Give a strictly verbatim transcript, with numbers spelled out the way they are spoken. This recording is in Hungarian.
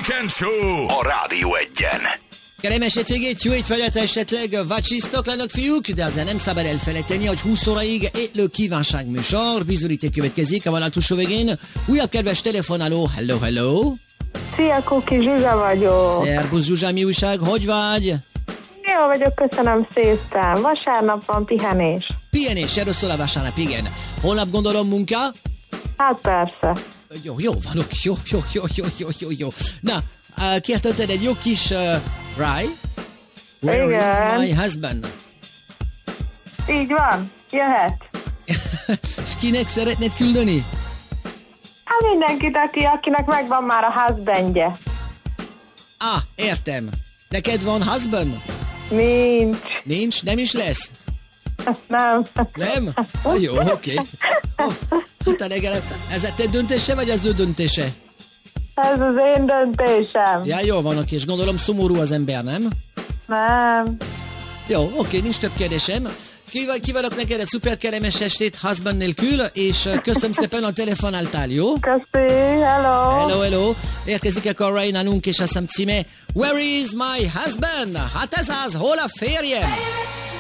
Weekend Show a Rádió Egyen. Kellemes hétvégét, jó étvágyat, esetleg vacsisztok, lenök fiúk, de azért nem szabad elfelejteni, hogy húsz óraig étlő kívánságműsor, bizonyíték következik a vonaltúsó végén. Újabb kedves telefonáló, hello, hello! Szia, Kuki, Zsuzsa vagyok. Szerbusz Zsuzsa, mi újság, hogy vagy? Jó vagyok, köszönöm szépen. Vasárnap van pihenés. Pihenés, erről szól a vasárnap, igen. Holnap gondolom munka? Hát persze. Jó, jó van, jó, jó, jó, jó, jó, jó, jó. Na, uh, kértetted egy jó kis uh, ride? Where Igen. is my husband? Így van, jöhet. És kinek szeretnéd küldeni? Hát mindenkit, aki, akinek megvan már a husbandje. Ah, értem. Neked van husband? Nincs. Nincs? Nem is lesz? Nem. Nem? Ah, jó, oké. Okay. Oh, hát legalább, ez a te döntése, vagy az ő döntése? Ez az én döntésem. Ja, jó van, oké, és gondolom szomorú az ember, nem? Nem. Jó, oké, nincs több kérdésem. Kívánok neked egy szuper kellemes estét husband nélkül, és köszönöm szépen a telefonáltál, jó? Köszi, hello. Hello, hello. Érkezik akkor Ray nálunk, és azt hiszem címe Where is my husband? Hát ez az, hol a férjem?